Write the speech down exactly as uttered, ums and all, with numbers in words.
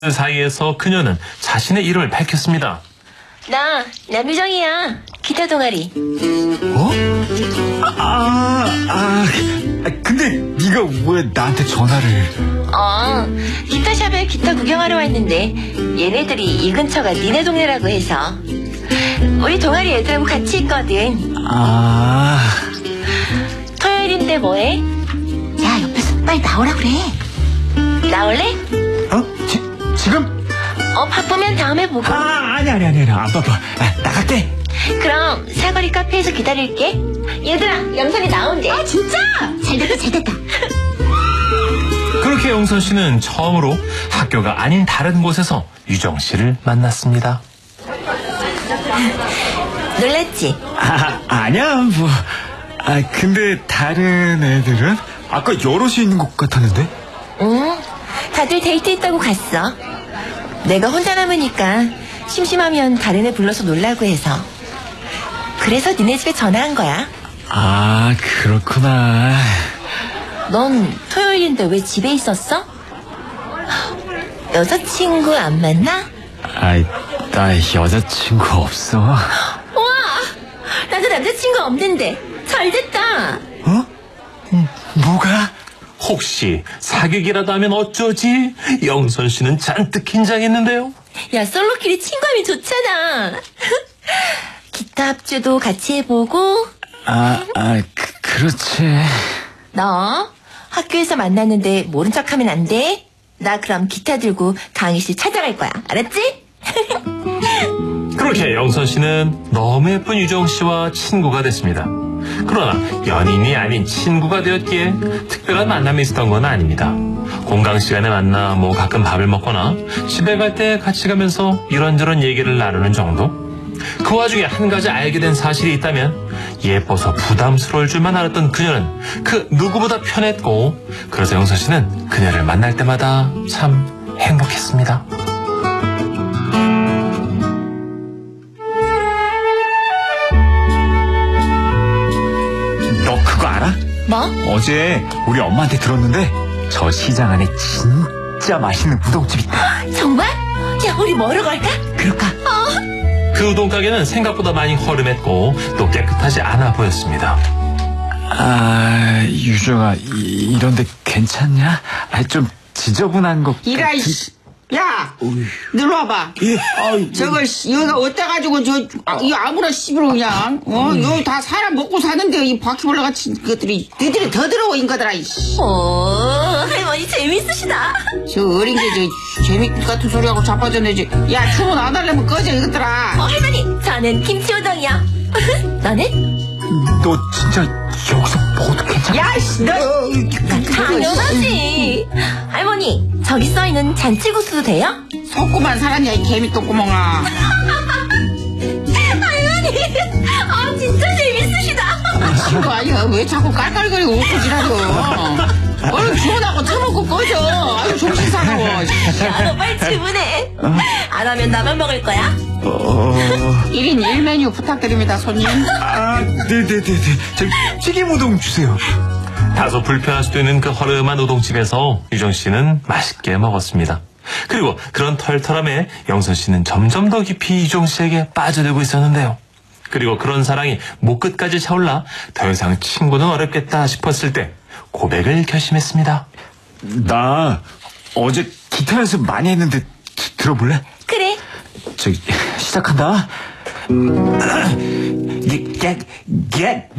그 사이에서 그녀는 자신의 이름을 밝혔습니다. 나 남유정이야. 기타 동아리. 어? 아, 아, 근데 네가 왜 나한테 전화를? 어, 기타샵에 기타 구경하러 왔는데 얘네들이 이 근처가 니네 동네라고 해서 우리 동아리 애들하고 같이 있거든. 아, 토요일인데 뭐해? 야, 옆에서 빨리 나오라 그래. 나올래? 어? 지, 지금? 어, 바쁘면 다음에 보고. 아, 아니 아니 아니 아니 안 바빠. 아, 나갈게. 그럼 사거리 카페에서 기다릴게. 얘들아, 영선이 나온대. 아, 진짜? 잘됐다, 잘됐다. 그렇게 영선 씨는 처음으로 학교가 아닌 다른 곳에서 유정 씨를 만났습니다. 놀랐지? 아, 아니야 뭐. 아, 근데 다른 애들은 아까 여럿이 있는 것 같았는데? 응, 다들 데이트 있다고 갔어. 내가 혼자 남으니까 심심하면 다른 애 불러서 놀라고 해서. 그래서 니네 집에 전화한 거야. 아, 그렇구나. 넌 토요일인데 왜 집에 있었어? 여자친구 안 만나? 아이, 나 여자친구 없어. 우와! 나도 남자친구 없는데. 잘됐다. 어? 음, 뭐가? 혹시 사귀기라도 하면 어쩌지? 영선 씨는 잔뜩 긴장했는데요. 야, 솔로끼리 친구하면 좋잖아. 기타 합주도 같이 해보고. 아, 아, 그, 그렇지. 너 학교에서 만났는데 모른 척하면 안 돼. 나 그럼 기타 들고 강의실 찾아갈 거야. 알았지? 그렇게 영선 씨는 너무 예쁜 유정 씨와 친구가 됐습니다. 그러나 연인이 아닌 친구가 되었기에 특별한 만남이 있었던 건 아닙니다. 공강 시간에 만나 뭐 가끔 밥을 먹거나 집에 갈 때 같이 가면서 이런저런 얘기를 나누는 정도? 그 와중에 한 가지 알게 된 사실이 있다면 예뻐서 부담스러울 줄만 알았던 그녀는 그 누구보다 편했고, 그래서 영선 씨는 그녀를 만날 때마다 참 행복했습니다. 너 그거 알아? 뭐? 어제 우리 엄마한테 들었는데 저 시장 안에 진짜 맛있는 우동집 있다. 정말? 야, 우리 먹으러 갈까? 그럴까? 그 우동 가게는 생각보다 많이 허름했고 또 깨끗하지 않아 보였습니다. 아, 유정아, 이, 이런데 괜찮냐? 아, 좀 지저분한 것 이라, 같은... 이씨. 야, 놀러 와봐. 예, 아유, 저거, 씨, 여기가 어때가지고, 저, 아, 이 아무나 씹으러 그냥, 어, 여기 다 사람 먹고 사는데, 이 바퀴벌레 같은 것들이, 너희들이 더 더러워, 인거더라, 이씨. 오, 할머니 재밌으시다. 저 어린 게, 저, 재밌 같은 소리하고 자빠졌네, 저. 야, 주문 안 하려면 꺼져, 이것들아. 어, 할머니, 저는 김치우동이요. 너는? 너 진짜 여기서 먹어도 괜찮아? 야, 씨, 너. 당연하지. 할머니, 저기 써있는 잔치국수도 돼요? 속구만 살았냐, 이 개미 똥구멍아. 할머니, 아, 진짜 재밌으시다. 친구 아니야, 왜 자꾸 깔깔거리고 웃고 지랄이야. 얼른 주문하고 처먹고 꺼져. 아유, 정신 사나워. 야, 너 빨리 주문해. 안 하면 나만 먹을 거야? 어... 일 인 일 메뉴 부탁드립니다, 손님. 아, 네네네네. 저기 튀김 우동 주세요. 다소 불편할 수도 있는 그 허름한 우동집에서 유정 씨는 맛있게 먹었습니다. 그리고 그런 털털함에 영선 씨는 점점 더 깊이 유정 씨에게 빠져들고 있었는데요. 그리고 그런 사랑이 목 끝까지 차올라 더 이상 친구는 어렵겠다 싶었을 때 고백을 결심했습니다. 나 어제 기타 연습 많이 했는데 드, 들어볼래? 그래. 저기 시작한다. Get, get, get